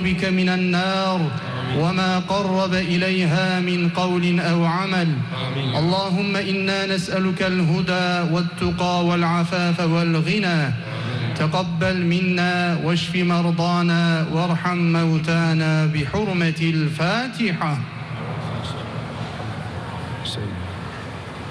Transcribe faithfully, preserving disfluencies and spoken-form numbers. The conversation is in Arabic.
بك من النار وما قرب إليها من قول أو عمل. اللهم إنا نسألك الهدى والتقى والعفاف والغنى. تقبل منا واشف مرضانا وارحم موتانا بحرمة الفاتحة.